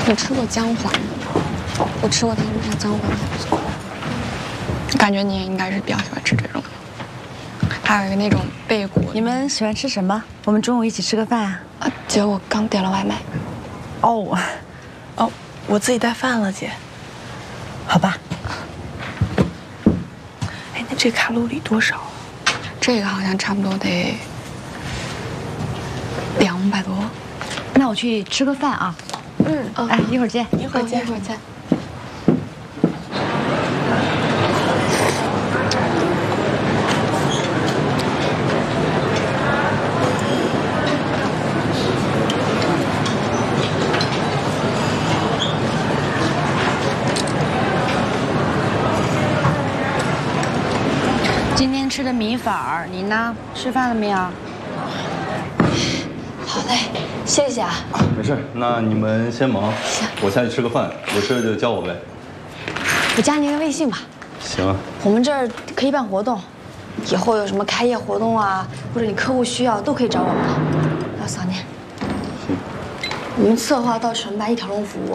你吃过姜黄吗？我吃过他们家姜黄，还不错。感觉你也应该是比较喜欢吃这种的。还有一个那种贝果。 你们喜欢吃什么？我们中午一起吃个饭啊。 姐，我刚点了外卖。 哦， 我自己带饭了，姐。 好吧。 哎，那这卡路里多少？ 这个好像差不多得200多。 那我去吃个饭啊。哎，一会儿见。 一会儿见。 一会儿见。 今天吃的米粉儿，你呢？吃饭了没有？ 好嘞，谢谢啊。 没事，那你们先忙，我下去吃个饭，有事就叫我呗。 我加您个微信吧。 行啊。 我们这儿可以办活动，以后有什么开业活动啊，或者你客户需要，都可以找我们。要扫您。 行。 我们策划到承办一条龙服务，